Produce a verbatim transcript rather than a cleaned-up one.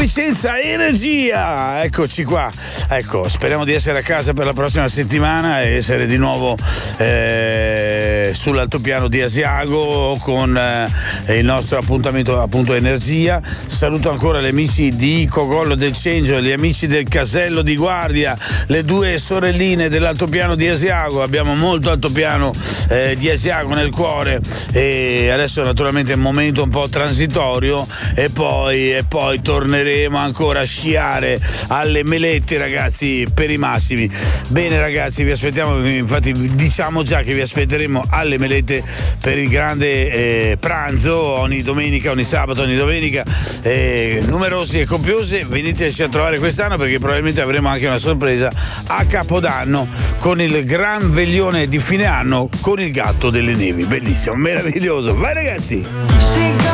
Vicenza Energia. Eccoci qua. Ecco, speriamo di essere a casa per la prossima settimana e essere di nuovo eh, sull'altopiano di Asiago con eh, il nostro appuntamento appunto Energia. Saluto ancora gli amici di Cogollo del Cengio, gli amici del Casello di Guardia, le due sorelline dell'altopiano di Asiago. Abbiamo molto altopiano eh, di Asiago nel cuore e adesso naturalmente è un momento un po' transitorio e poi, e poi torneremo ancora a sciare alle Melette, ragazzi, per i massimi. Bene ragazzi, vi aspettiamo, infatti diciamo già che vi aspetteremo alle Melette per il grande eh, pranzo ogni domenica, ogni sabato, ogni domenica, eh, numerosi e copiosi. Veniteci a trovare quest'anno perché probabilmente avremo anche una sorpresa a Capodanno con il gran veglione di fine anno con il gatto delle nevi. Bellissimo, meraviglioso. Vai ragazzi!